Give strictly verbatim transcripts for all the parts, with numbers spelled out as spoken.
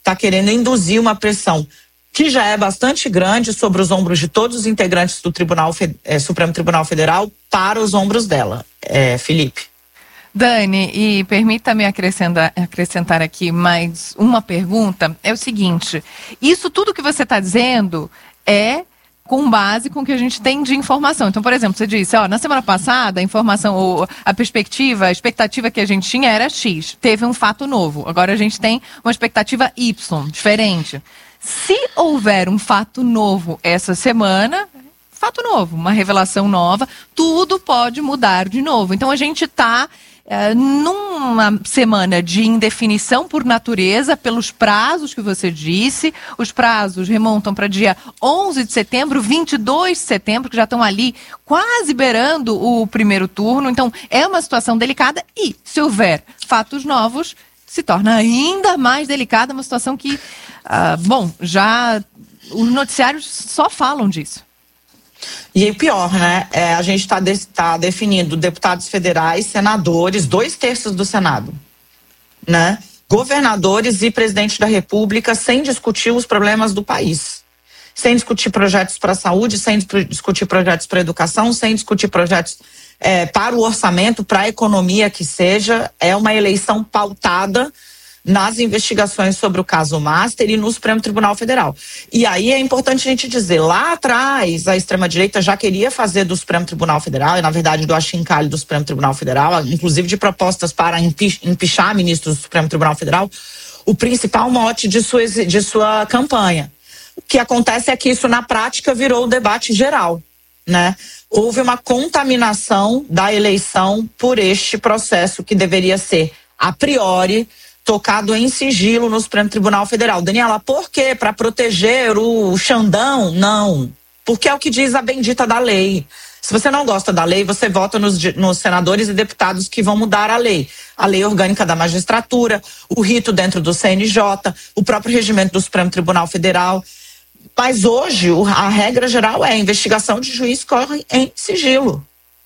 está querendo induzir uma pressão que já é bastante grande sobre os ombros de todos os integrantes do Tribunal, é, Supremo Tribunal Federal para os ombros dela. É, Felipe. Dani, e permita-me acrescentar, acrescentar aqui mais uma pergunta. É o seguinte, isso tudo que você está dizendo é com base com o que a gente tem de informação. Então, por exemplo, você disse, ó, na semana passada, a informação, ou a perspectiva, a expectativa que a gente tinha era X. Teve um fato novo. Agora a gente tem uma expectativa Y, diferente. Se houver um fato novo essa semana, fato novo, uma revelação nova, tudo pode mudar de novo. Então a gente está é, numa semana de indefinição por natureza, pelos prazos que você disse. Os prazos remontam para dia onze de setembro, vinte e dois de setembro, que já estão ali quase beirando o primeiro turno. Então é uma situação delicada e, se houver fatos novos, se torna ainda mais delicada, uma situação que, uh, bom, já os noticiários só falam disso. E pior, né? É, a gente está de, tá definindo deputados federais, senadores, dois terços do Senado, né? Governadores e presidente da República, sem discutir os problemas do país. Sem discutir projetos para a saúde, sem discutir projetos para a educação, sem discutir projetos é, para o orçamento, para a economia que seja. É uma eleição pautada nas investigações sobre o caso Master e no Supremo Tribunal Federal. E aí é importante a gente dizer, lá atrás a extrema-direita já queria fazer do Supremo Tribunal Federal, e na verdade do achincalho do Supremo Tribunal Federal, inclusive de propostas para empichar ministros do Supremo Tribunal Federal, o principal mote de sua, de sua campanha. O que acontece é que isso na prática virou o debate geral, né? Houve uma contaminação da eleição por este processo que deveria ser, a priori, tocado em sigilo no Supremo Tribunal Federal. Daniela, por quê? Para proteger o Xandão? Não. Porque é o que diz a bendita da lei. Se você não gosta da lei, você vota nos, nos senadores e deputados que vão mudar a lei. A lei orgânica da magistratura, o rito dentro do C N J, o próprio regimento do Supremo Tribunal Federal. Mas hoje a regra geral é a investigação de juiz corre em sigilo.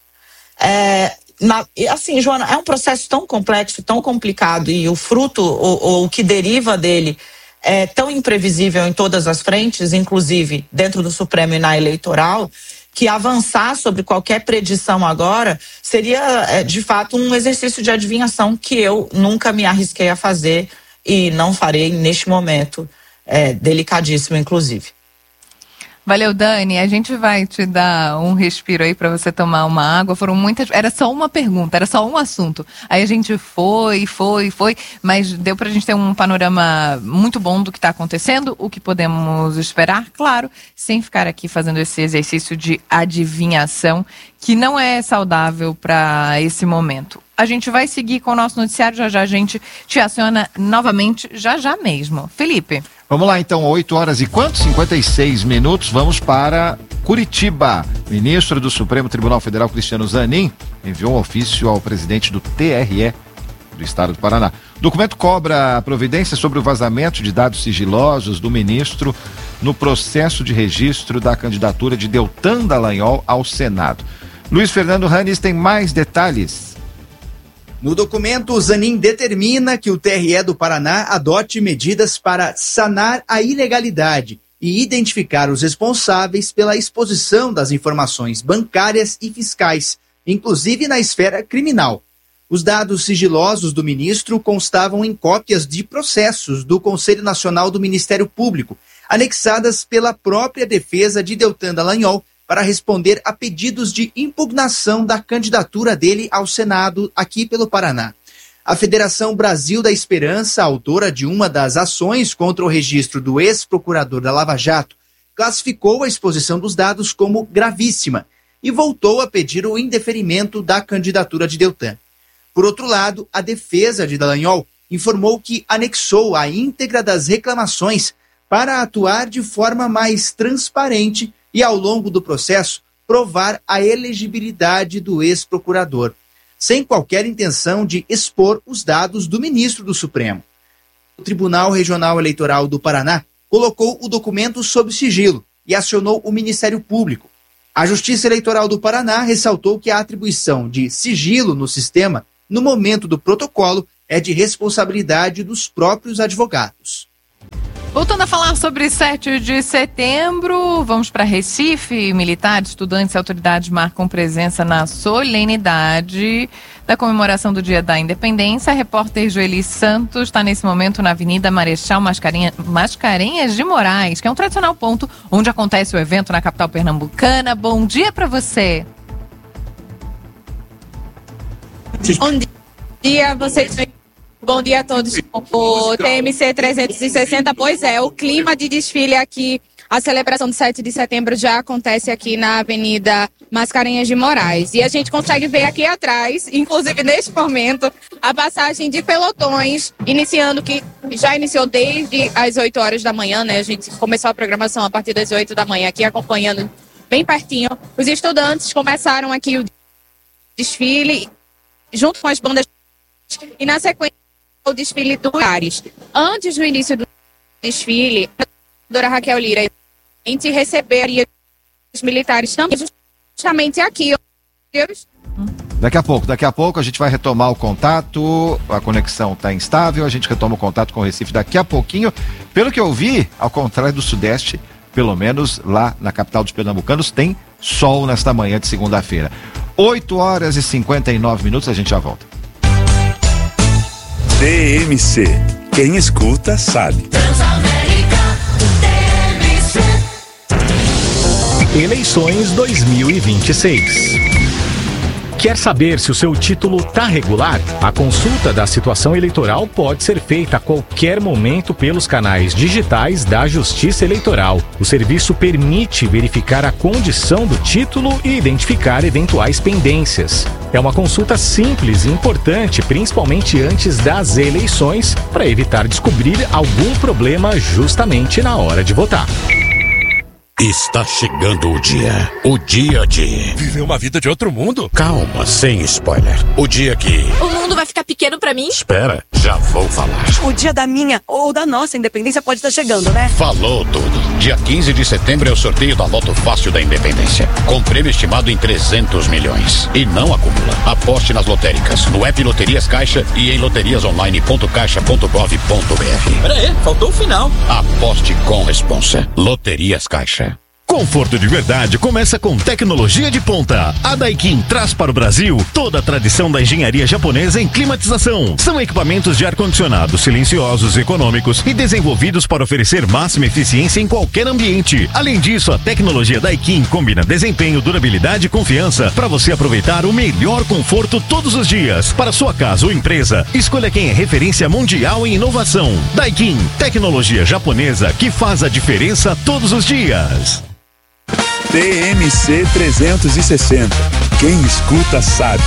É... Na, assim, Joana, é um processo tão complexo, tão complicado, e o fruto, ou, ou o que deriva dele, é tão imprevisível em todas as frentes, inclusive dentro do Supremo e na eleitoral, que avançar sobre qualquer predição agora seria, é, de fato, um exercício de adivinhação que eu nunca me arrisquei a fazer e não farei neste momento, é, delicadíssimo, inclusive. Valeu, Dani. A gente vai te dar um respiro aí para você tomar uma água. Foram muitas... Era só uma pergunta, era só um assunto. Aí a gente foi, foi, foi, mas deu pra gente ter um panorama muito bom do que está acontecendo, o que podemos esperar, claro, sem ficar aqui fazendo esse exercício de adivinhação, que não é saudável para esse momento. A gente vai seguir com o nosso noticiário, já já a gente te aciona novamente, já já mesmo. Felipe. Vamos lá então, oito horas e quanto? cinquenta e seis minutos, vamos para Curitiba. O ministro do Supremo Tribunal Federal, Cristiano Zanin, enviou um ofício ao presidente do T R E do Estado do Paraná. O documento cobra providência sobre o vazamento de dados sigilosos do ministro no processo de registro da candidatura de Deltan Dallagnol ao Senado. Luiz Fernando Ranes tem mais detalhes. No documento, o Zanin determina que o T R E do Paraná adote medidas para sanar a ilegalidade e identificar os responsáveis pela exposição das informações bancárias e fiscais, inclusive na esfera criminal. Os dados sigilosos do ministro constavam em cópias de processos do Conselho Nacional do Ministério Público, anexadas pela própria defesa de Deltan Dallagnol, para responder a pedidos de impugnação da candidatura dele ao Senado aqui pelo Paraná. A Federação Brasil da Esperança, autora de uma das ações contra o registro do ex-procurador da Lava Jato, classificou a exposição dos dados como gravíssima e voltou a pedir o indeferimento da candidatura de Deltan. Por outro lado, a defesa de Dallagnol informou que anexou a íntegra das reclamações para atuar de forma mais transparente e, ao longo do processo, provar a elegibilidade do ex-procurador, sem qualquer intenção de expor os dados do ministro do Supremo. O Tribunal Regional Eleitoral do Paraná colocou o documento sob sigilo e acionou o Ministério Público. A Justiça Eleitoral do Paraná ressaltou que a atribuição de sigilo no sistema, no momento do protocolo, é de responsabilidade dos próprios advogados. Voltando a falar sobre sete de setembro, vamos para Recife. Militares, estudantes e autoridades marcam presença na solenidade da comemoração do Dia da Independência. A repórter Joeli Santos está nesse momento na Avenida Marechal Mascarenha, Mascarenhas de Moraes, que é um tradicional ponto onde acontece o evento na capital pernambucana. Bom dia para você. Bom dia, vocês. Bom dia a todos. O T M C trezentos e sessenta, pois é, o clima de desfile aqui, a celebração do sete de setembro já acontece aqui na Avenida Mascarenhas de Moraes. E a gente consegue ver aqui atrás, inclusive neste momento, a passagem de pelotões, iniciando que já iniciou desde as oito horas da manhã, né? A gente começou a programação a partir das oito da manhã aqui, acompanhando bem pertinho. Os estudantes começaram aqui o desfile junto com as bandas e na sequência o desfile do Ares. Antes do início do desfile, a doutora Raquel Lira, a gente receberia os militares também, justamente aqui. Daqui a pouco, daqui a pouco a gente vai retomar o contato, a conexão está instável, a gente retoma o contato com o Recife daqui a pouquinho. Pelo que eu vi, ao contrário do Sudeste, pelo menos lá na capital dos pernambucanos, tem sol nesta manhã de segunda-feira. oito horas e cinquenta e nove minutos, a gente já volta. T M C. Quem escuta sabe. Transamérica, T M C. Eleições dois mil e vinte e seis. Quer saber se o seu título está regular? A consulta da situação eleitoral pode ser feita a qualquer momento pelos canais digitais da Justiça Eleitoral. O serviço permite verificar a condição do título e identificar eventuais pendências. É uma consulta simples e importante, principalmente antes das eleições, para evitar descobrir algum problema justamente na hora de votar. Está chegando o dia. O dia de... viver uma vida de outro mundo? Calma, sem spoiler. O dia que... o mundo vai ficar pequeno pra mim? Espera, já vou falar. O dia da minha ou da nossa independência pode estar chegando, né? Falou tudo. Dia quinze de setembro é o sorteio da Loto Fácil da Independência. Com prêmio estimado em trezentos milhões. E não acumula. Aposte nas lotéricas, no app Loterias Caixa e em loterias online ponto caixa ponto gov ponto br. Pera aí, faltou o final. Aposte com responsa. Loterias Caixa. Conforto de verdade começa com tecnologia de ponta. A Daikin traz para o Brasil toda a tradição da engenharia japonesa em climatização. São equipamentos de ar-condicionado silenciosos, econômicos e desenvolvidos para oferecer máxima eficiência em qualquer ambiente. Além disso, a tecnologia Daikin combina desempenho, durabilidade e confiança para você aproveitar o melhor conforto todos os dias. Para sua casa ou empresa, escolha quem é referência mundial em inovação. Daikin, tecnologia japonesa que faz a diferença todos os dias. T M C trezentos e sessenta. Quem escuta sabe.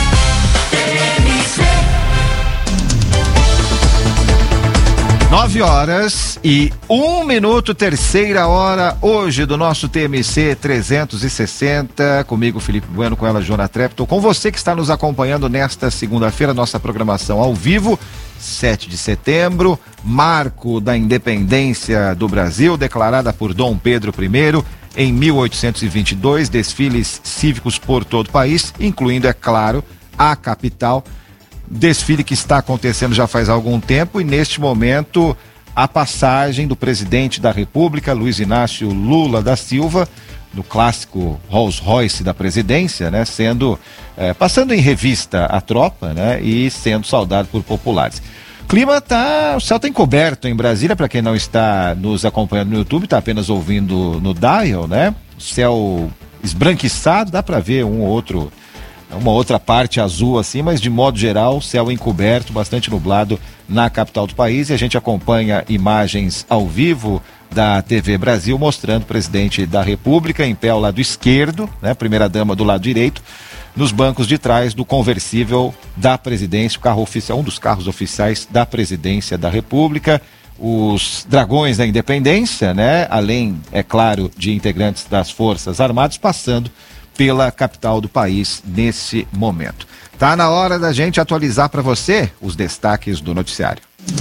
Nove horas e um minuto, terceira hora, hoje do nosso T M C trezentos e sessenta. Comigo, Felipe Bueno, com ela, Joana Trepton. Com você que está nos acompanhando nesta segunda-feira, nossa programação ao vivo, sete de setembro, marco da independência do Brasil, declarada por Dom Pedro I em mil oitocentos e vinte e dois, desfiles cívicos por todo o país, incluindo, é claro, a capital. Desfile que está acontecendo já faz algum tempo e neste momento a passagem do presidente da República, Luiz Inácio Lula da Silva, no clássico Rolls Royce da presidência, né, sendo, eh, passando em revista a tropa, né, e sendo saudado por populares. O clima tá, o céu está encoberto em Brasília, para quem não está nos acompanhando no YouTube, está apenas ouvindo no dial, né? O céu esbranquiçado, dá para ver um ou outro, uma outra parte azul assim, mas de modo geral, céu encoberto, bastante nublado na capital do país, e a gente acompanha imagens ao vivo da T V Brasil mostrando o presidente da República em pé ao lado esquerdo, né? Primeira dama do lado direito, nos bancos de trás do conversível da presidência, o carro oficial, um dos carros oficiais da presidência da República, os dragões da independência, né? Além, é claro, de integrantes das Forças Armadas, passando pela capital do país nesse momento. Tá na hora da gente atualizar para você os destaques do noticiário.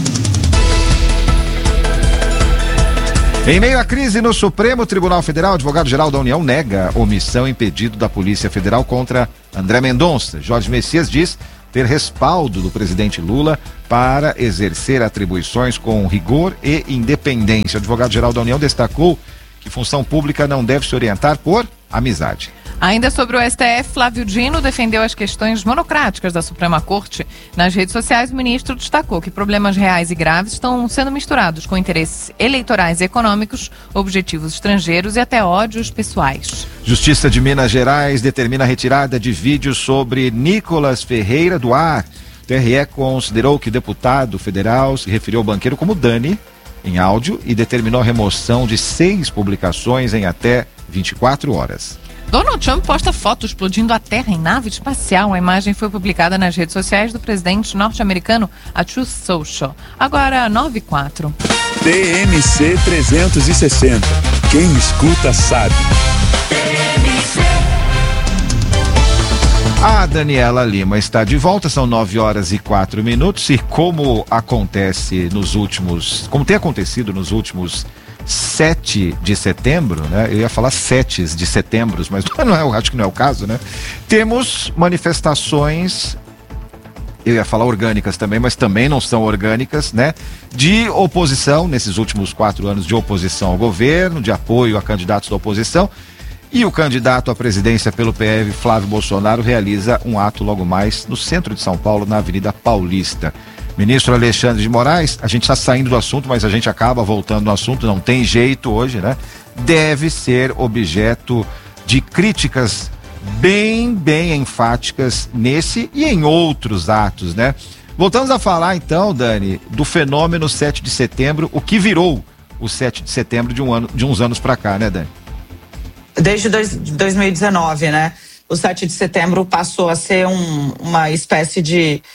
Em meio à crise no Supremo Tribunal Federal, o advogado-geral da União nega omissão em pedido da Polícia Federal contra André Mendonça. Jorge Messias diz ter respaldo do presidente Lula para exercer atribuições com rigor e independência. O advogado-geral da União destacou que função pública não deve se orientar por amizade. Ainda sobre o S T F, Flávio Dino defendeu as questões monocráticas da Suprema Corte. Nas redes sociais, o ministro destacou que problemas reais e graves estão sendo misturados com interesses eleitorais e econômicos, objetivos estrangeiros e até ódios pessoais. Justiça de Minas Gerais determina a retirada de vídeos sobre Nicolas Ferreira do ar. O T R E considerou que o deputado federal se referiu ao banqueiro como Dani em áudio e determinou a remoção de seis publicações em até vinte e quatro horas. Donald Trump posta foto explodindo a Terra em nave espacial. A imagem foi publicada nas redes sociais do presidente norte-americano, a Truth Social. Agora, nove e quatro. T M C trezentos e sessenta. Quem escuta sabe. A Daniela Lima está de volta, são nove horas e quatro minutos e como acontece nos últimos, como tem acontecido nos últimos sete de setembro, né? Eu ia falar sete de setembro, mas não é, acho que não é o caso, né? Temos manifestações, eu ia falar orgânicas também, mas também não são orgânicas, né? De oposição, nesses últimos quatro anos de oposição ao governo, de apoio a candidatos da oposição. E o candidato à presidência pelo P L, Flávio Bolsonaro, realiza um ato logo mais no centro de São Paulo, na Avenida Paulista. Ministro Alexandre de Moraes, a gente está saindo do assunto, mas a gente acaba voltando no assunto, não tem jeito hoje, né? Deve ser objeto de críticas bem, bem enfáticas nesse e em outros atos, né? Voltamos a falar então, Dani, do fenômeno sete de setembro, o que virou o sete de setembro de, um ano, de uns anos para cá, né, Dani? Desde dois, dois mil e dezenove, né? O sete de setembro passou a ser um, uma espécie de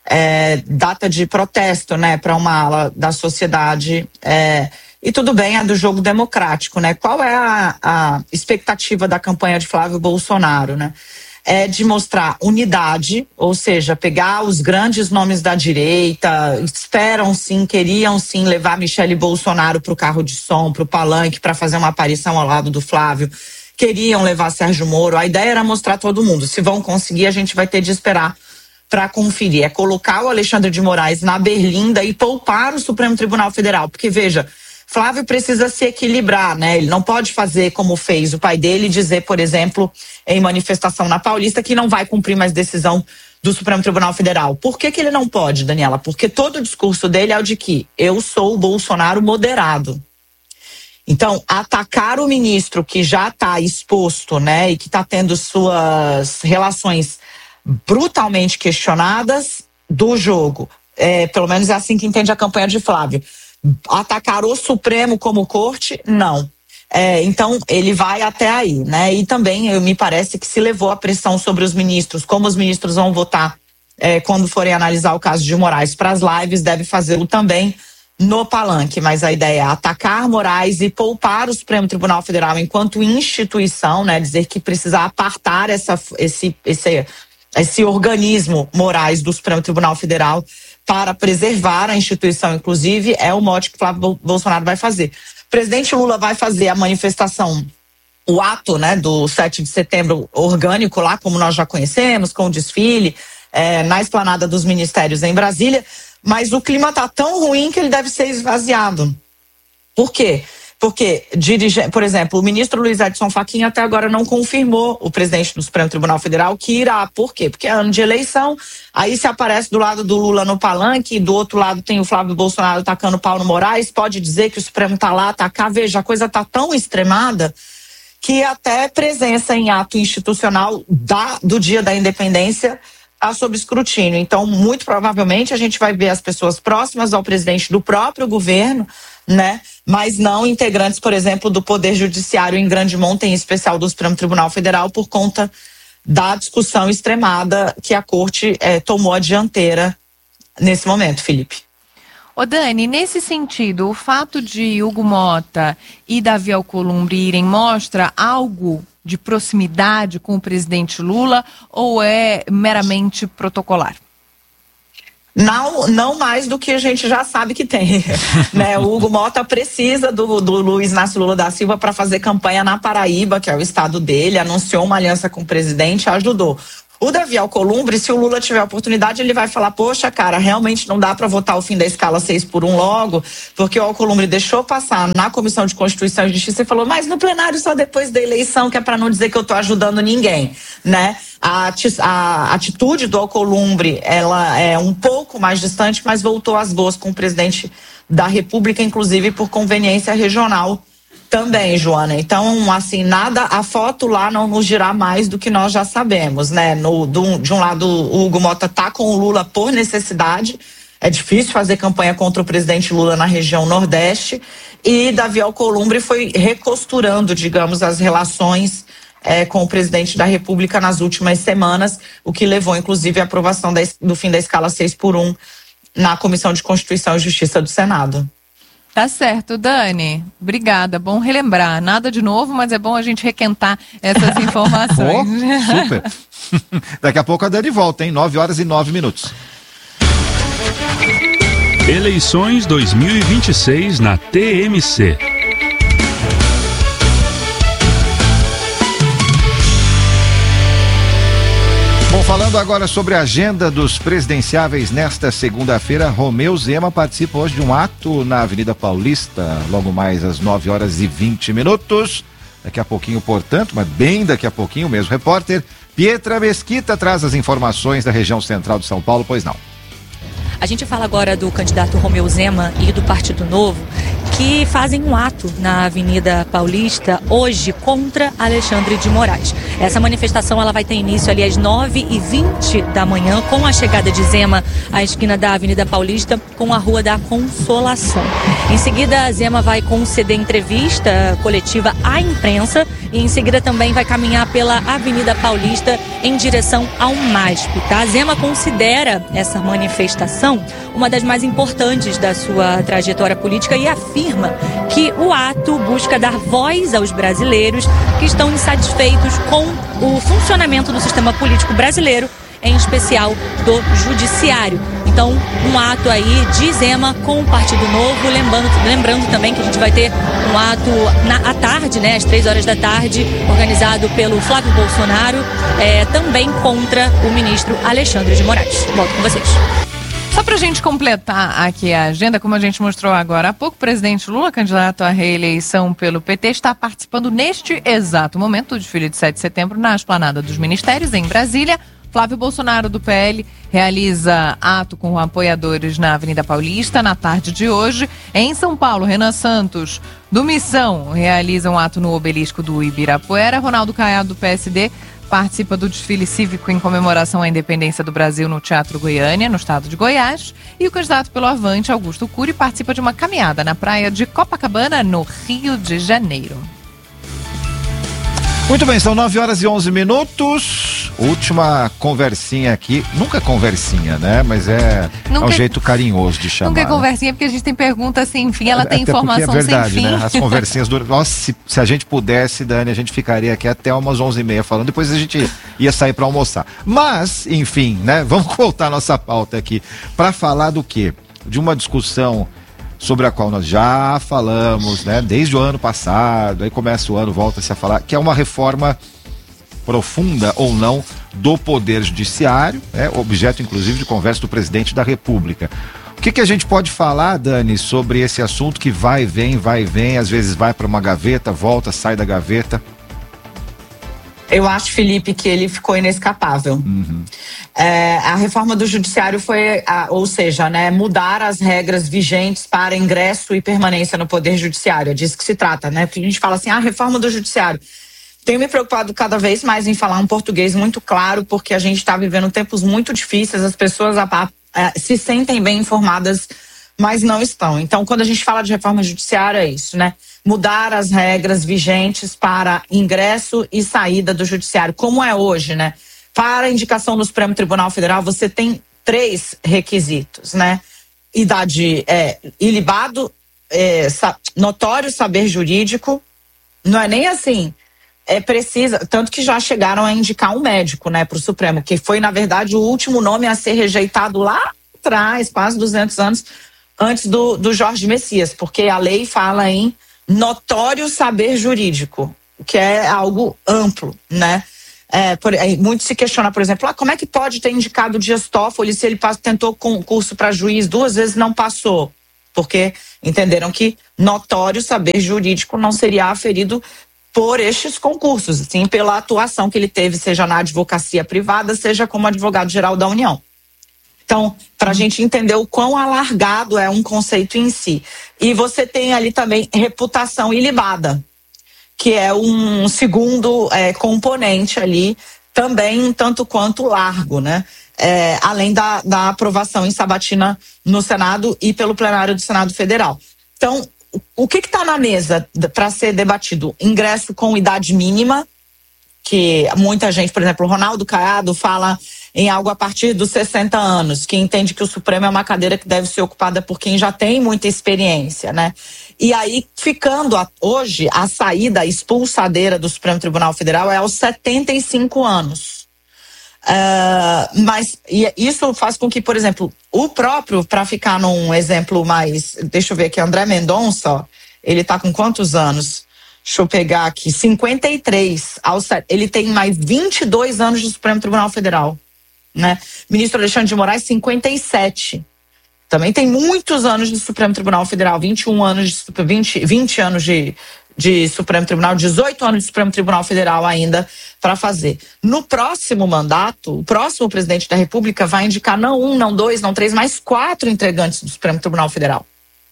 é, data de protesto, né? Para uma ala da sociedade. É, e tudo bem, é do jogo democrático, né? Qual é a, a expectativa da campanha de Flávio Bolsonaro, né? É de mostrar unidade, ou seja, pegar os grandes nomes da direita, esperam sim, queriam sim levar Michele Bolsonaro para o carro de som, para o palanque, para fazer uma aparição ao lado do Flávio, queriam levar Sérgio Moro, a ideia era mostrar todo mundo, se vão conseguir a gente vai ter de esperar para conferir, é colocar o Alexandre de Moraes na berlinda e poupar o Supremo Tribunal Federal, porque veja, Flávio precisa se equilibrar, né? Ele não pode fazer como fez o pai dele, dizer, por exemplo, em manifestação na Paulista, que não vai cumprir mais decisão do Supremo Tribunal Federal. Por que que ele não pode, Daniela? Porque todo o discurso dele é o de que eu sou o Bolsonaro moderado. Então, atacar o ministro que já está exposto, né, e que está tendo suas relações brutalmente questionadas do jogo, é, pelo menos é assim que entende a campanha de Flávio. Atacar o Supremo como corte, não. É, então, ele vai até aí, né? E também, eu, me parece que se levou a pressão sobre os ministros, como os ministros vão votar é, quando forem analisar o caso de Moraes para as lives, deve fazê-lo também no palanque. Mas a ideia é atacar Moraes e poupar o Supremo Tribunal Federal enquanto instituição, né? Dizer que precisa apartar essa, esse, esse, esse organismo Moraes do Supremo Tribunal Federal para preservar a instituição, inclusive, é o mote que Flávio Bolsonaro vai fazer. O presidente Lula vai fazer a manifestação, o ato, né, do sete de setembro orgânico lá, como nós já conhecemos, com o desfile, é, na esplanada dos ministérios em Brasília, mas o clima está tão ruim que ele deve ser esvaziado. Por quê? Porque, dirige, por exemplo, o ministro Luiz Edson Fachin até agora não confirmou o presidente do Supremo Tribunal Federal que irá. Por quê? Porque é ano de eleição, aí se aparece do lado do Lula no palanque, do outro lado tem o Flávio Bolsonaro tacando pau no Moraes, pode dizer que o Supremo está lá, tá cá. Veja, a coisa está tão extremada que até presença em ato institucional da, do dia da independência está sob escrutínio. Então, muito provavelmente, a gente vai ver as pessoas próximas ao presidente do próprio governo, né? Mas não integrantes, por exemplo, do Poder Judiciário em grande monta, em especial do Supremo Tribunal Federal, por conta da discussão extremada que a Corte eh, tomou a dianteira nesse momento, Felipe. Ô Dani, nesse sentido, o fato de Hugo Mota e Davi Alcolumbre irem mostra algo de proximidade com o presidente Lula ou é meramente protocolar? Não, não mais do que a gente já sabe que tem. Né? O Hugo Mota precisa do, do Luiz Inácio Lula da Silva para fazer campanha na Paraíba, que é o estado dele, anunciou uma aliança com o presidente, ajudou. O Davi Alcolumbre, se o Lula tiver a oportunidade, ele vai falar, poxa, cara, realmente não dá para votar o fim da escala seis por um logo, porque o Alcolumbre deixou passar na Comissão de Constituição e Justiça e falou, mas no plenário só depois da eleição, que é para não dizer que eu tô ajudando ninguém, né? A, a atitude do Alcolumbre, ela é um pouco mais distante, mas voltou às boas com o presidente da República, inclusive por conveniência regional também, Joana. Então, assim, nada, a foto lá não nos dirá mais do que nós já sabemos, né? No, do, de um lado, o Hugo Mota tá com o Lula por necessidade, é difícil fazer campanha contra o presidente Lula na região Nordeste, e Davi Alcolumbre foi recosturando, digamos, as relações é, com o presidente da República nas últimas semanas, o que levou, inclusive, à aprovação da, do fim da escala seis por um na Comissão de Constituição e Justiça do Senado. Tá certo, Dani. Obrigada. Bom relembrar. Nada de novo, mas é bom a gente requentar essas informações. Oh, super. Daqui a pouco a Dani volta, hein? nove horas e nove minutos. Eleições dois mil e vinte e seis na T M C. Bom, falando agora sobre a agenda dos presidenciáveis nesta segunda-feira, Romeu Zema participa hoje de um ato na Avenida Paulista, logo mais às nove horas e vinte minutos. Daqui a pouquinho, portanto, mas bem daqui a pouquinho, o mesmo repórter Pietra Mesquita traz as informações da região central de São Paulo, pois não. A gente fala agora do candidato Romeu Zema e do Partido Novo, que fazem um ato na Avenida Paulista hoje contra Alexandre de Moraes. Essa manifestação ela vai ter início ali às nove e vinte da manhã, com a chegada de Zema à esquina da Avenida Paulista com a Rua da Consolação. Em seguida, Zema vai conceder entrevista coletiva à imprensa e em seguida também vai caminhar pela Avenida Paulista em direção ao M A S P, tá? Zema considera essa manifestação uma das mais importantes da sua trajetória política e afirma que o ato busca dar voz aos brasileiros que estão insatisfeitos com o funcionamento do sistema político brasileiro, em especial do judiciário. Então, um ato aí de Zema com o Partido Novo, lembrando, lembrando também que a gente vai ter um ato na, à tarde, né, às três horas da tarde, organizado pelo Flávio Bolsonaro, é, também contra o ministro Alexandre de Moraes. Volto com vocês. Só para a gente completar aqui a agenda, como a gente mostrou agora há pouco, o presidente Lula, candidato à reeleição pelo P T, está participando neste exato momento do desfile de sete de setembro na Esplanada dos Ministérios, em Brasília. Flávio Bolsonaro, do P L, realiza ato com apoiadores na Avenida Paulista na tarde de hoje. Em São Paulo, Renan Santos, do Missão, realiza um ato no Obelisco do Ibirapuera. Ronaldo Caiado, do P S D, participa do desfile cívico em comemoração à independência do Brasil no Teatro Goiânia, no estado de Goiás. E o candidato pelo Avante, Augusto Cury, participa de uma caminhada na praia de Copacabana, no Rio de Janeiro. Muito bem, são nove horas e onze minutos. Última conversinha aqui. Nunca conversinha, né? Mas é, nunca, é um jeito carinhoso de chamar. Nunca é né? conversinha, porque a gente tem pergunta sem fim, ela tem até informação é verdade, sem fim. Né? As conversinhas duram. Nossa, se, se a gente pudesse, Dani, a gente ficaria aqui até umas onze e meia falando, depois a gente ia sair para almoçar. Mas, enfim, né? Vamos voltar a nossa pauta aqui para falar do quê? De uma discussão sobre a qual nós já falamos, né, desde o ano passado, aí começa o ano, volta-se a falar, que é uma reforma profunda ou não do Poder Judiciário, né, objeto inclusive de conversa do presidente da República. O que que a gente pode falar, Dani, sobre esse assunto que vai e vem, vai e vem, às vezes vai para uma gaveta, volta, sai da gaveta? Eu acho, Felipe, que ele ficou inescapável. Uhum. É, a reforma do judiciário foi, a, ou seja, né, mudar as regras vigentes para ingresso e permanência no Poder Judiciário. É disso que se trata, né? Porque a gente fala assim, ah, reforma do judiciário. Tenho me preocupado cada vez mais em falar um português muito claro, porque a gente está vivendo tempos muito difíceis, as pessoas a, a, a, se sentem bem informadas, mas não estão. Então, quando a gente fala de reforma judiciária, é isso, né? Mudar as regras vigentes para ingresso e saída do judiciário, como é hoje, né? Para indicação no Supremo Tribunal Federal, você tem três requisitos, né? Idade é, ilibado, é, sa, notório saber jurídico, não é nem assim, é precisa, tanto que já chegaram a indicar um médico, né, para o Supremo, que foi, na verdade, o último nome a ser rejeitado lá atrás, quase duzentos anos, antes do, do Jorge Messias, porque a lei fala em notório saber jurídico, que é algo amplo, né? É, por, é, muito se questiona, por exemplo, ah, como é que pode ter indicado o Dias Toffoli se ele pass, tentou concurso para juiz duas vezes e não passou? Porque entenderam que notório saber jurídico não seria aferido por estes concursos, sim pela atuação que ele teve, seja na advocacia privada, seja como advogado-geral da União. Então, para a gente entender o quão alargado é um conceito em si. E você tem ali também reputação ilibada, que é um segundo é, componente ali, também um tanto quanto largo, né? É, além da, da aprovação em sabatina no Senado e pelo plenário do Senado Federal. Então, o que está na mesa para ser debatido? Ingresso com idade mínima, que muita gente, por exemplo, o Ronaldo Caiado fala em algo a partir dos sessenta anos, que entende que o Supremo é uma cadeira que deve ser ocupada por quem já tem muita experiência, né? E aí, ficando a, hoje, a saída, a expulsadeira do Supremo Tribunal Federal é aos setenta e cinco anos. Uh, mas e isso faz com que, por exemplo, o próprio, para ficar num exemplo mais, deixa eu ver aqui, André Mendonça, ó, ele tá com quantos anos? Deixa eu pegar aqui, cinquenta e três, aos, ele tem mais vinte e dois anos de Supremo Tribunal Federal, né? Ministro Alexandre de Moraes, cinquenta e sete. Também tem muitos anos de Supremo Tribunal Federal, vinte e um anos, de, vinte, vinte anos de, de Supremo Tribunal, dezoito anos de Supremo Tribunal Federal ainda para fazer. No próximo mandato, o próximo presidente da República vai indicar não um, não dois, não três, mas quatro integrantes do Supremo Tribunal Federal.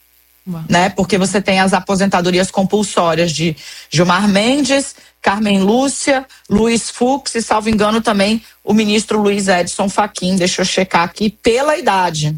Né? Porque você tem as aposentadorias compulsórias de Gilmar Mendes, Carmen Lúcia, Luiz Fux e, salvo engano, também o ministro Luiz Edson Fachin, deixa eu checar aqui, pela idade.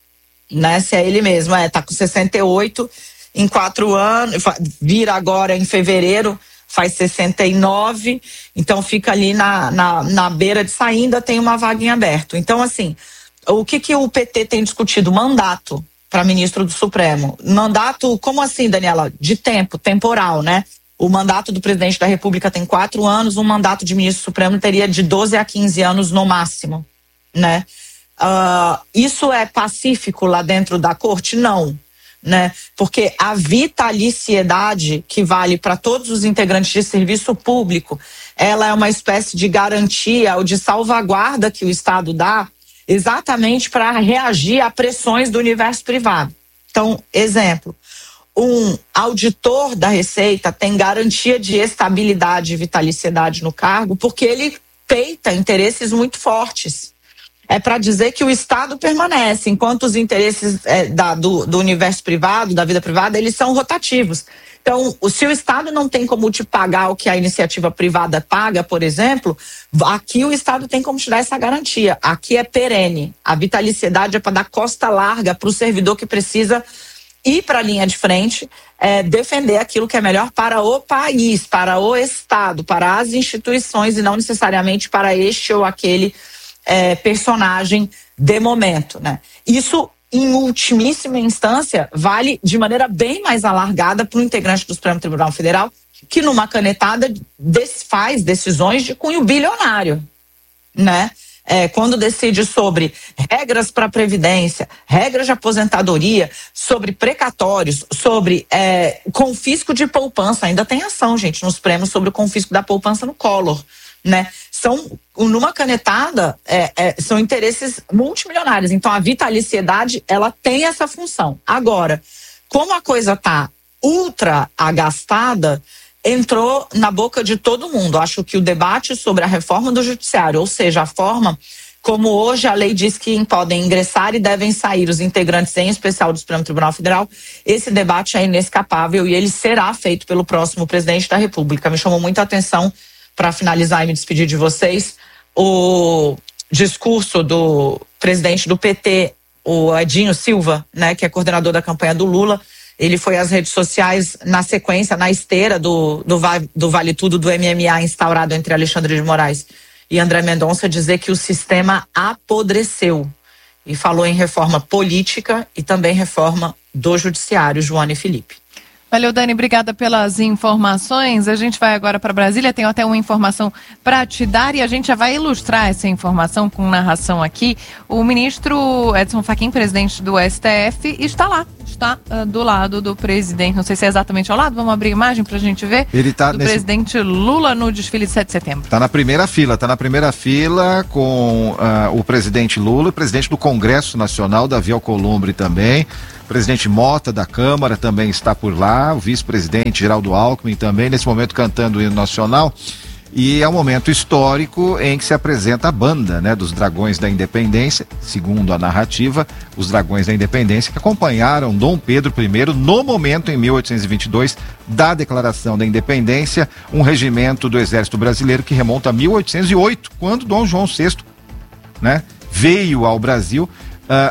Né? Se é ele mesmo, é, tá com sessenta e oito, em quatro anos, vira agora em fevereiro, faz sessenta e nove, então fica ali na, na, na beira de sair, ainda tem uma vaga em aberto. Então, assim, o que, que o P T tem discutido? Mandato para ministro do Supremo. Mandato, como assim, Daniela? De tempo, temporal, né? O mandato do presidente da República tem quatro anos, um mandato de ministro do Supremo teria de doze a quinze anos no máximo, né? Uh, isso é pacífico lá dentro da corte? Não, né? Porque a vitaliciedade que vale para todos os integrantes de serviço público, ela é uma espécie de garantia ou de salvaguarda que o Estado dá exatamente para reagir a pressões do universo privado. Então, exemplo, um auditor da Receita tem garantia de estabilidade e vitaliciedade no cargo porque ele peita interesses muito fortes. É para dizer que o Estado permanece, enquanto os interesses é, da, do, do universo privado, da vida privada, eles são rotativos. Então, se o Estado não tem como te pagar o que a iniciativa privada paga, por exemplo, aqui o Estado tem como te dar essa garantia. Aqui é perene. A vitaliciedade é para dar costa larga para o servidor que precisa ir para a linha de frente, é, defender aquilo que é melhor para o país, para o Estado, para as instituições e não necessariamente para este ou aquele é, personagem de momento, né? Isso, em ultimíssima instância, vale de maneira bem mais alargada para o integrante do Supremo Tribunal Federal, que numa canetada faz decisões de cunho bilionário, né? É, quando decide sobre regras para previdência, regras de aposentadoria, sobre precatórios, sobre é, confisco de poupança, ainda tem ação, gente, nos prêmios sobre o confisco da poupança no Collor, né? São, numa canetada, é, é, são interesses multimilionários. Então, a vitaliciedade, ela tem essa função. Agora, como a coisa está ultra agastada, entrou na boca de todo mundo. Acho que o debate sobre a reforma do judiciário, ou seja, a forma como hoje a lei diz que podem ingressar e devem sair os integrantes, em especial do Supremo Tribunal Federal, esse debate é inescapável e ele será feito pelo próximo presidente da República. Me chamou muita atenção, para finalizar e me despedir de vocês, o discurso do presidente do P T, o Edinho Silva, né, que é coordenador da campanha do Lula. Ele foi às redes sociais na sequência, na esteira do, do, do Vale Tudo, do M M A instaurado entre Alexandre de Moraes e André Mendonça, dizer que o sistema apodreceu. E falou em reforma política e também reforma do judiciário, Joana e Felipe. Valeu, Dani, obrigada pelas informações. A gente vai agora para Brasília, tenho até uma informação para te dar e a gente já vai ilustrar essa informação com narração aqui. O ministro Edson Fachin, presidente do S T F, está lá, está uh, do lado do presidente, não sei se é exatamente ao lado, vamos abrir a imagem para a gente ver, Ele tá do nesse... presidente Lula no desfile de sete de setembro. Está na primeira fila, está na primeira fila com uh, o presidente Lula, o presidente do Congresso Nacional, Davi Alcolumbre também. O presidente Mota da Câmara também está por lá, o vice-presidente Geraldo Alckmin também, nesse momento cantando o hino nacional. E é um momento histórico em que se apresenta a banda, né, dos Dragões da Independência, segundo a narrativa, os Dragões da Independência que acompanharam Dom Pedro I no momento, em mil oitocentos e vinte e dois, da Declaração da Independência, um regimento do Exército Brasileiro que remonta a mil oitocentos e oito, quando Dom João sexto, né, veio ao Brasil. Uh, uh,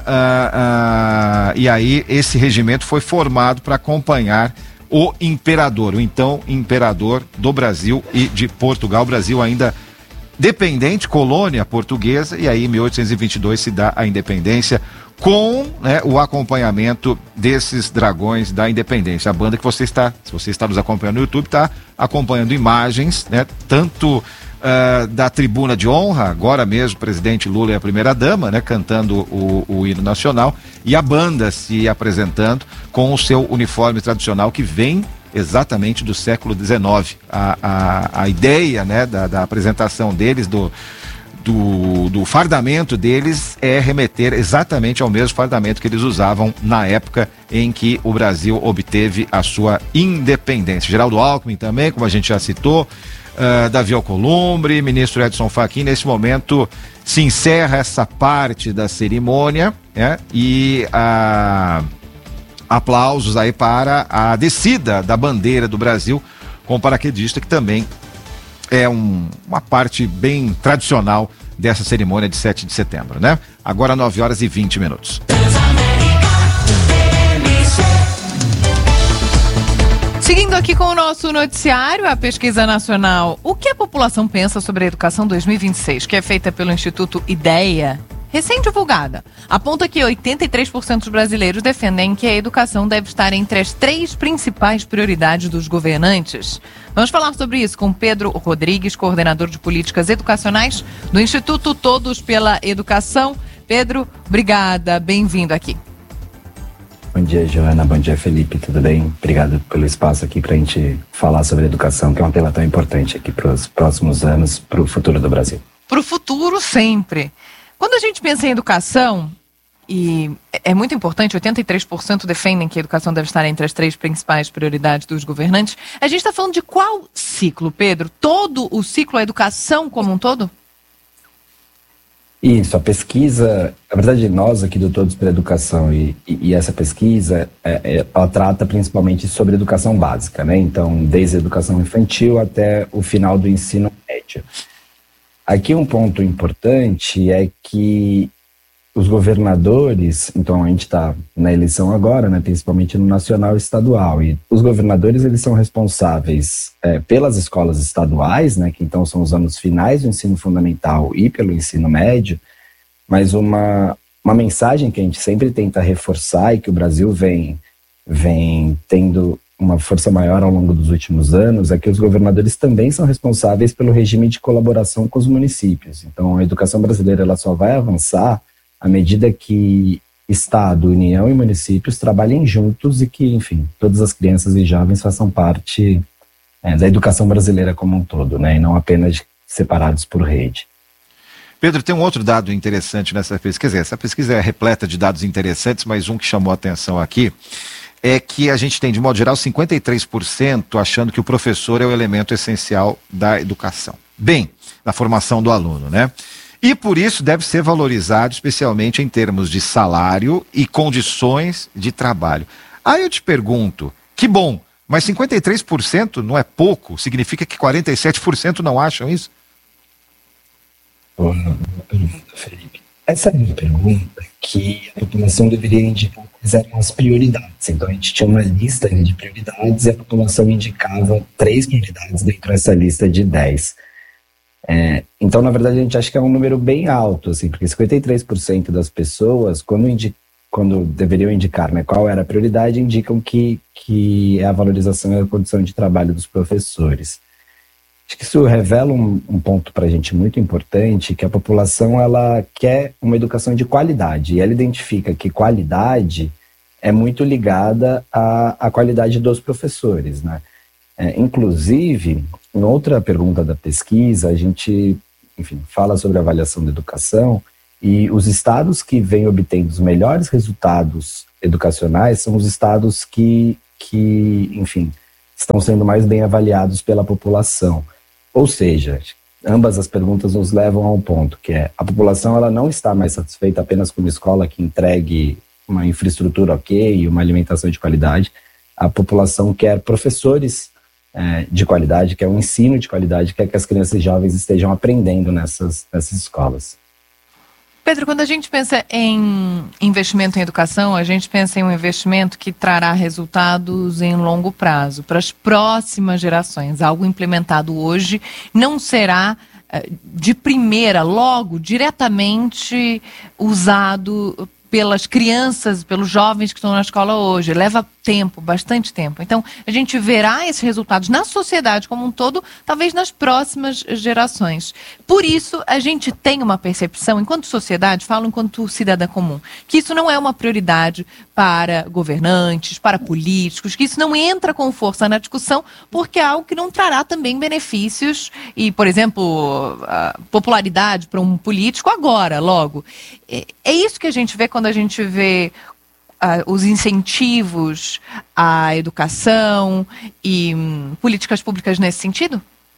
uh, e aí esse regimento foi formado para acompanhar o imperador, o então imperador do Brasil e de Portugal. O Brasil ainda dependente, colônia portuguesa, e aí em mil oitocentos e vinte e dois se dá a independência com, né, o acompanhamento desses Dragões da Independência. A banda que você está, se você está nos acompanhando no YouTube, está acompanhando imagens, né, tanto Uh, da tribuna de honra, agora mesmo o presidente Lula e a primeira-dama, né, cantando o, o hino nacional, e a banda se apresentando com o seu uniforme tradicional que vem exatamente do século dezenove. A, a, a ideia, né, da, da apresentação deles, do, do, do fardamento deles, é remeter exatamente ao mesmo fardamento que eles usavam na época em que o Brasil obteve a sua independência. Geraldo Alckmin também, como a gente já citou, Uh, Davi Alcolumbre, ministro Edson Fachin. Nesse momento se encerra essa parte da cerimônia, né? E uh, aplausos aí para a descida da bandeira do Brasil com o paraquedista, que também é um, uma parte bem tradicional dessa cerimônia de sete de setembro, né? Agora nove horas e vinte minutos. Seguindo aqui com o nosso noticiário, a pesquisa nacional O que a população pensa sobre a educação dois mil e vinte e seis, que é feita pelo Instituto IDEA, recém-divulgada, aponta que oitenta e três por cento dos brasileiros defendem que a educação deve estar entre as três principais prioridades dos governantes. Vamos falar sobre isso com Pedro Rodrigues, coordenador de políticas educacionais do Instituto Todos pela Educação. Pedro, obrigada, bem-vindo aqui. Bom dia, Joana. Bom dia, Felipe. Tudo bem? Obrigado pelo espaço aqui para a gente falar sobre educação, que é um tema tão importante aqui para os próximos anos, para o futuro do Brasil. Para o futuro, sempre. Quando a gente pensa em educação, e é muito importante, oitenta e três por cento defendem que a educação deve estar entre as três principais prioridades dos governantes, a gente está falando de qual ciclo, Pedro? Todo o ciclo, a educação como um todo? Isso, a pesquisa, na verdade nós aqui do Todos pela Educação e, e, e essa pesquisa, é, é, ela trata principalmente sobre educação básica, né? Então, desde a educação infantil até o final do ensino médio. Aqui um ponto importante é que os governadores, então a gente está na eleição agora, né, principalmente no nacional e estadual, e os governadores eles são responsáveis é, pelas escolas estaduais, né, que então são os anos finais do ensino fundamental e pelo ensino médio, mas uma, uma mensagem que a gente sempre tenta reforçar e que o Brasil vem, vem tendo uma força maior ao longo dos últimos anos é que os governadores também são responsáveis pelo regime de colaboração com os municípios. Então a educação brasileira ela só vai avançar à medida que Estado, União e municípios trabalhem juntos e que, enfim, todas as crianças e jovens façam parte é, da educação brasileira como um todo, né, e não apenas separados por rede. Pedro, tem um outro dado interessante nessa pesquisa. Essa pesquisa é repleta de dados interessantes, mas um que chamou a atenção aqui é que a gente tem, de modo geral, cinquenta e três por cento achando que o professor é o elemento essencial da educação. Bem, da formação do aluno, né? E por isso deve ser valorizado, especialmente em termos de salário e condições de trabalho. Aí eu te pergunto, que bom, mas cinquenta e três por cento não é pouco? Significa que quarenta e sete por cento não acham isso? Boa pergunta, Felipe. Essa é uma pergunta que a população deveria indicar quais eram as prioridades. Então a gente tinha uma lista de prioridades e a população indicava três prioridades dentro dessa lista de dez. É, então, na verdade, a gente acha que é um número bem alto, assim, porque cinquenta e três por cento das pessoas, quando, indi- quando deveriam indicar, né, qual era a prioridade, indicam que, que é a valorização e a condição de trabalho dos professores. Acho que isso revela um, um ponto para a gente muito importante, que a população ela quer uma educação de qualidade, e ela identifica que qualidade é muito ligada à, à qualidade dos professores, né? É, inclusive, em outra pergunta da pesquisa, a gente, enfim, fala sobre a avaliação da educação, e os estados que vêm obtendo os melhores resultados educacionais são os estados que, que, enfim, estão sendo mais bem avaliados pela população. Ou seja, ambas as perguntas nos levam a um ponto, que é a população ela não está mais satisfeita apenas com uma escola que entregue uma infraestrutura ok, uma alimentação de qualidade. A população quer professores é, de qualidade, quer um ensino de qualidade, quer que as crianças e jovens estejam aprendendo nessas, nessas escolas. Pedro, quando a gente pensa em investimento em educação, a gente pensa em um investimento que trará resultados em longo prazo, para as próximas gerações. Algo implementado hoje não será de primeira, logo, diretamente usado pelas crianças, pelos jovens que estão na escola hoje. Leva tempo, bastante tempo. Então, a gente verá esses resultados na sociedade como um todo, talvez nas próximas gerações. Por isso, a gente tem uma percepção, enquanto sociedade, falo enquanto cidadã comum, que isso não é uma prioridade para governantes, para políticos, que isso não entra com força na discussão, porque é algo que não trará também benefícios e, por exemplo, a popularidade para um político agora, logo. É isso que a gente vê quando a gente vê uh, os incentivos à educação e um, políticas públicas nesse sentido?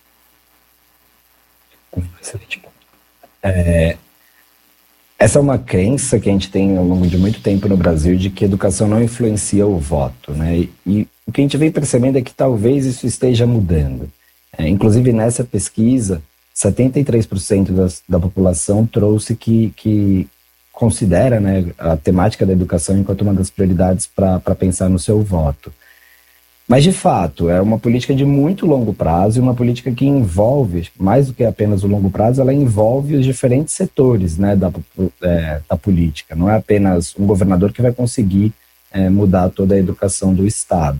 É, essa é uma crença que a gente tem ao longo de muito tempo no Brasil de que a educação não influencia o voto, né? E, e o que a gente vem percebendo é que talvez isso esteja mudando. É, inclusive nessa pesquisa, setenta e três por cento das, da população trouxe que, que considera, né, a temática da educação enquanto uma das prioridades para pensar no seu voto. Mas, de fato, é uma política de muito longo prazo e uma política que envolve, mais do que apenas o longo prazo, ela envolve os diferentes setores, né, da, é, da política. Não é apenas um governador que vai conseguir é, mudar toda a educação do Estado.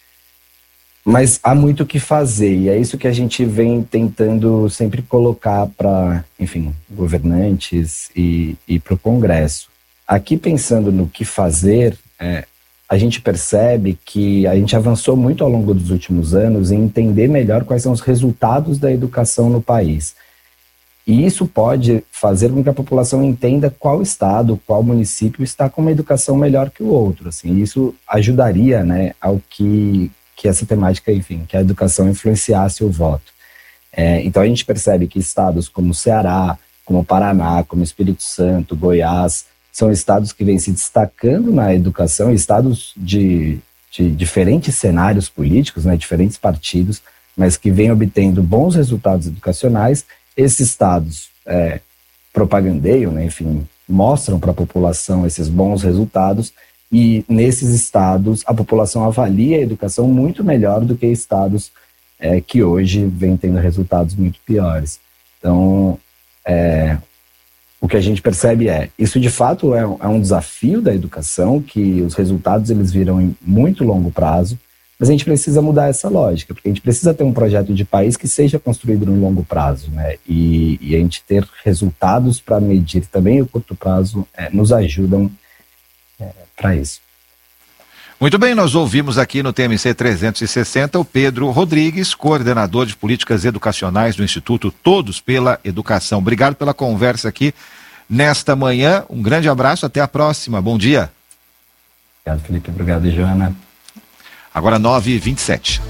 Mas há muito o que fazer, e é isso que a gente vem tentando sempre colocar para, enfim, governantes e, e para o Congresso. Aqui, pensando no que fazer, é, a gente percebe que a gente avançou muito ao longo dos últimos anos em entender melhor quais são os resultados da educação no país. E isso pode fazer com que a população entenda qual estado, qual município está com uma educação melhor que o outro. Assim, isso ajudaria, né, ao que... que essa temática, enfim, que a educação influenciasse o voto. É, então a gente percebe que estados como Ceará, como Paraná, como Espírito Santo, Goiás, são estados que vêm se destacando na educação, estados de, de diferentes cenários políticos, né, diferentes partidos, mas que vêm obtendo bons resultados educacionais. Esses estados é, propagandeiam, né, enfim, mostram para a população esses bons resultados. E nesses estados, a população avalia a educação muito melhor do que estados é, que hoje vêm tendo resultados muito piores. Então, é, o que a gente percebe é, isso de fato é, é um desafio da educação, que os resultados eles viram em muito longo prazo, mas a gente precisa mudar essa lógica, porque a gente precisa ter um projeto de país que seja construído no longo prazo, né? E, e a gente ter resultados para medir também o curto prazo é, nos ajudam para isso. Muito bem, nós ouvimos aqui no T M C trezentos e sessenta o Pedro Rodrigues, coordenador de políticas educacionais do Instituto Todos pela Educação. Obrigado pela conversa aqui nesta manhã. Um grande abraço, até a próxima. Bom dia. Obrigado, Felipe. Obrigado, Joana. Agora nove e vinte e sete.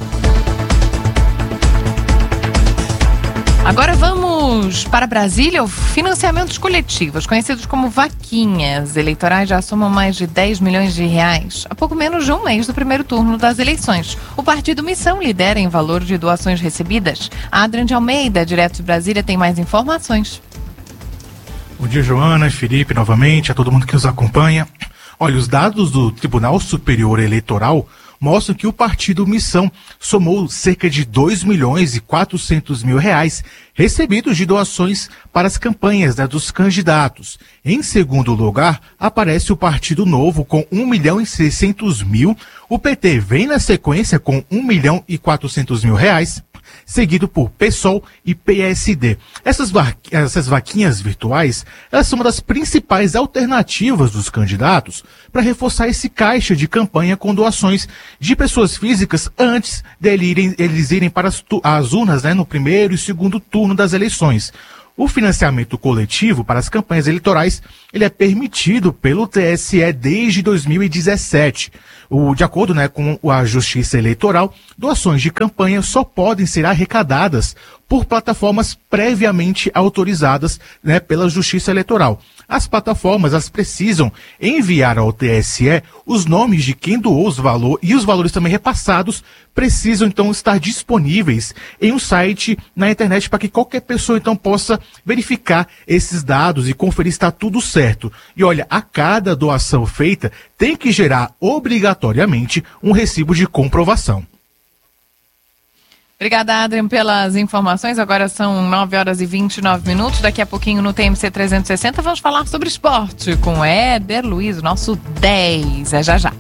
Agora vamos para Brasília. O financiamentos coletivos, conhecidos como vaquinhas eleitorais, já somam mais de dez milhões de reais há pouco menos de um mês do primeiro turno das eleições. O Partido Missão lidera em valor de doações recebidas. A Adriane de Almeida, direto de Brasília, tem mais informações. Bom dia, Joana e Felipe, novamente, a todo mundo que nos acompanha. Olha, os dados do Tribunal Superior Eleitoral mostram que o Partido Missão somou cerca de dois milhões e quatrocentos mil reais recebidos de doações para as campanhas, né, dos candidatos. Em segundo lugar, aparece o Partido Novo com um milhão e seiscentos mil. O P T vem na sequência com um milhão e quatrocentos mil reais. Seguido por PSOL e P S D. Essas, va essas vaquinhas virtuais, elas são uma das principais alternativas dos candidatos para reforçar esse caixa de campanha com doações de pessoas físicas antes de irem, eles irem para as, as urnas, né, no primeiro e segundo turno das eleições. O financiamento coletivo para as campanhas eleitorais, ele é permitido pelo T S E desde dois mil e dezessete. O, de acordo, né, com a Justiça Eleitoral, doações de campanha só podem ser arrecadadas por plataformas previamente autorizadas, né, pela Justiça Eleitoral. As plataformas, elas precisam enviar ao T S E os nomes de quem doou os valores e os valores também repassados precisam então estar disponíveis em um site na internet para que qualquer pessoa então possa verificar esses dados e conferir se está tudo certo. E olha, a cada doação feita tem que gerar obrigatoriamente um recibo de comprovação. Obrigada, Adrian, pelas informações. Agora são nove horas e vinte e nove minutos. Daqui a pouquinho no T M C trezentos e sessenta vamos falar sobre esporte com Éder Luiz, o nosso dez. É já já.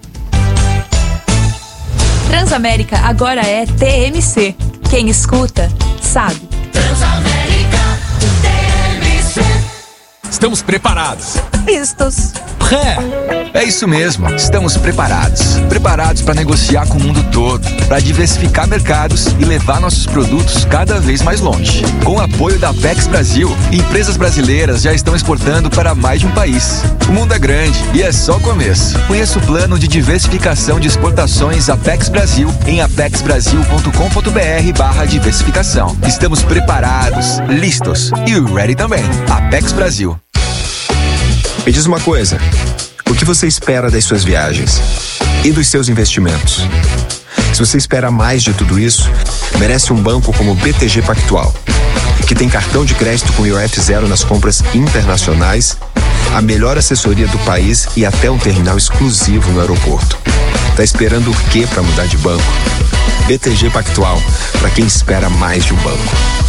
Transamérica agora é T M C. Quem escuta, sabe. Transamérica, T M C. Estamos preparados. Vistos. Pré. É isso mesmo, estamos preparados. Preparados para negociar com o mundo todo, para diversificar mercados e levar nossos produtos cada vez mais longe. Com o apoio da Apex Brasil, empresas brasileiras já estão exportando para mais de um país. O mundo é grande e é só o começo. Conheça o plano de diversificação de exportações Apex Brasil em apex brasil ponto com ponto br barra diversificação. Estamos preparados, listos e ready também. Apex Brasil. Me diz uma coisa, o que você espera das suas viagens e dos seus investimentos? Se você espera mais de tudo isso, merece um banco como o B T G Pactual, que tem cartão de crédito com I O F zero nas compras internacionais, a melhor assessoria do país e até um terminal exclusivo no aeroporto. Tá esperando o quê para mudar de banco? B T G Pactual, para quem espera mais de um banco.